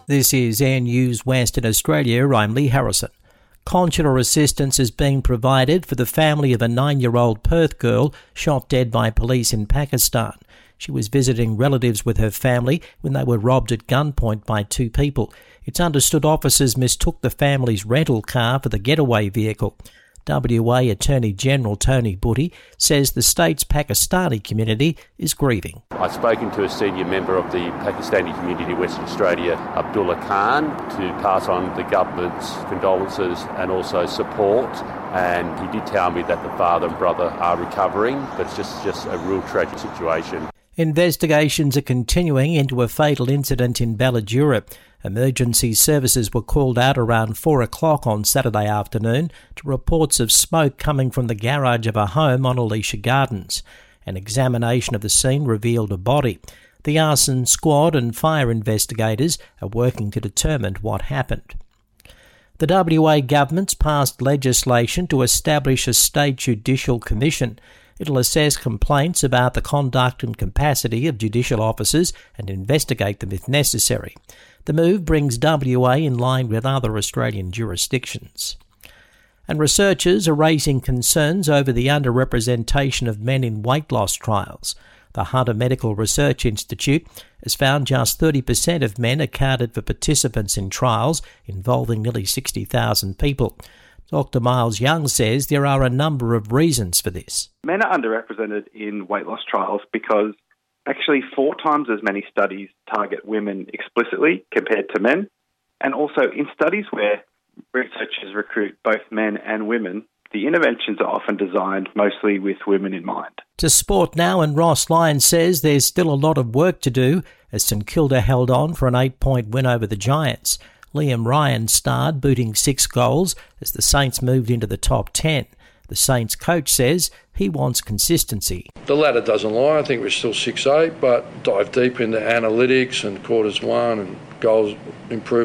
This is Air News Western Australia. I'm Lee Harrison. Consular assistance is being provided for the family of a 9-year-old Perth girl shot dead by police in Pakistan. She was visiting relatives with her family when they were robbed at gunpoint by 2 people. It's understood officers mistook the family's rental car for the getaway vehicle. WA Attorney General Tony Butty says the state's Pakistani community is grieving. I've spoken to a senior member of the Pakistani community in Western Australia, Abdullah Khan, to pass on the government's condolences and also support. And he did tell me that the father and brother are recovering, but it's just a real tragic situation. Investigations are continuing into a fatal incident in Balladura. Emergency services were called out around 4 o'clock on Saturday afternoon to reports of smoke coming from the garage of a home on Alicia Gardens. An examination of the scene revealed a body. The arson squad and fire investigators are working to determine what happened. The WA government's passed legislation to establish a state judicial commission. It'll assess complaints about the conduct and capacity of judicial officers and investigate them if necessary. The move brings WA in line with other Australian jurisdictions. And researchers are raising concerns over the underrepresentation of men in weight loss trials. The Hunter Medical Research Institute has found just 30% of men accounted for participants in trials involving nearly 60,000 people. Dr. Miles Young says there are a number of reasons for this. Men are underrepresented in weight loss trials because actually 4 times as many studies target women explicitly compared to men. And also in studies where researchers recruit both men and women, the interventions are often designed mostly with women in mind. To sport now, and Ross Lyon says there's still a lot of work to do as St Kilda held on for an 8-point win over the Giants. Liam Ryan starred, booting 6 goals as the Saints moved into the top 10. The Saints coach says he wants consistency. The ladder doesn't lie. I think we're still 6-8, but dive deep into analytics and quarters 1 and goals improvement.